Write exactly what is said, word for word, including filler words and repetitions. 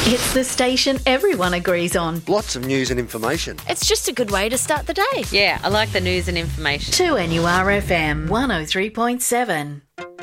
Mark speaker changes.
Speaker 1: It's the station everyone agrees on.
Speaker 2: Lots of news and information.
Speaker 3: It's just a good way to start the day.
Speaker 4: Yeah, I like the news and information.
Speaker 1: two N U R F M one oh three point seven.